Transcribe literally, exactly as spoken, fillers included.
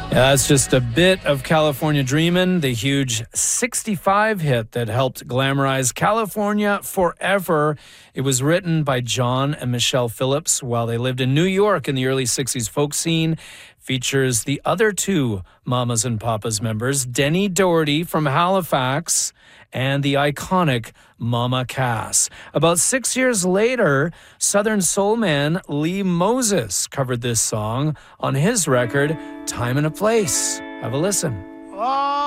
Yeah, that's just a bit of California Dreamin', the huge sixty-five hit that helped glamorize California forever. It was written by John and Michelle Phillips while they lived in New York in the early sixties folk scene. Features the other two Mamas and Papas members, Denny Doherty from Halifax and the iconic Mama Cass. About six years later, Southern soul man Lee Moses covered this song on his record, Time and a Place. Have a listen. Oh.